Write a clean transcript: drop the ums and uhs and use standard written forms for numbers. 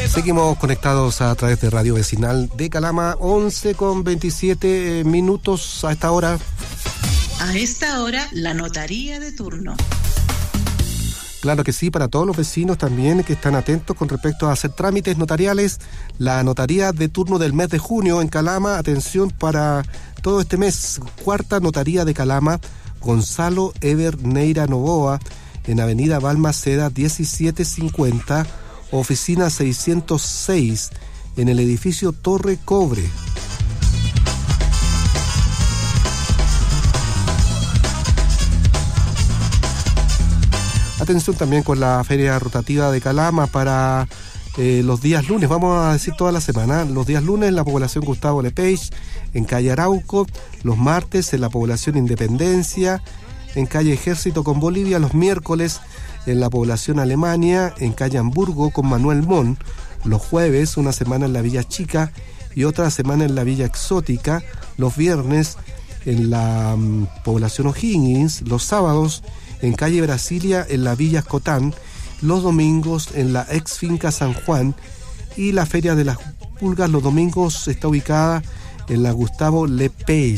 Seguimos conectados a través de Radio Vecinal de Calama, 11:27 minutos a esta hora. A esta hora, la notaría de turno. Claro que sí, para todos los vecinos también que están atentos con respecto a hacer trámites notariales, la notaría de turno del mes de junio en Calama, atención para todo este mes, cuarta notaría de Calama, Gonzalo Eber Neira Novoa, en Avenida Balmaceda 1750, oficina 606, en el edificio Torre Cobre. Atención también con la feria rotativa de Calama para los días lunes, vamos a decir toda la semana. Los días lunes en la población Gustavo Lepage, en calle Arauco. Los martes en la población Independencia, en calle Ejército con Bolivia. Los miércoles en la población Alemania, en calle Hamburgo con Manuel Mon. Los jueves una semana en la Villa Chica y otra semana en la Villa Exótica. Los viernes en la población O'Higgins. Los sábados en calle Brasilia en la Villa Escotán. Los domingos en la ex finca San Juan, y la feria de las pulgas los domingos está ubicada en la Gustavo Lepage.